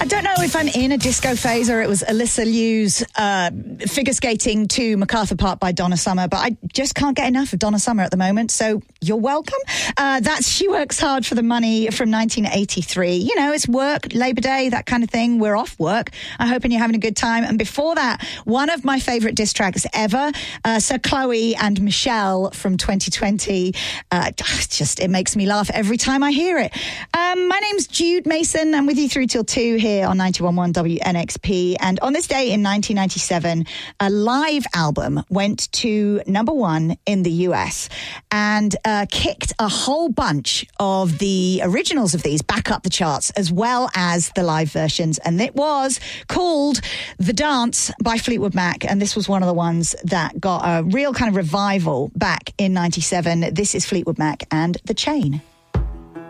don't know if I'm in a disco phase or it was Alyssa Liu's figure skating to MacArthur Park by Donna Summer, but I just can't get enough of Donna Summer at the moment, so you're welcome. That's She Works Hard for the Money from 1983. You know, it's work, Labor Day, that kind of thing. We're off work. I'm hoping you're having a good time. And before that, one of my favourite diss tracks ever, Sir Chloe and Michelle from 2020. It makes me laugh every time I hear it. My name's Jude Mason. I'm with you through till 2 here on 91.1 WNXP. And on this day in 1997, a live album went to number 1 in the US and kicked a whole bunch of the originals of these back up the charts, as well as the live versions. And it was called The Dance by Fleetwood Mac. And this was one of the ones that got a real kind of revival back in 97. This is Fleetwood Mac and The Chain.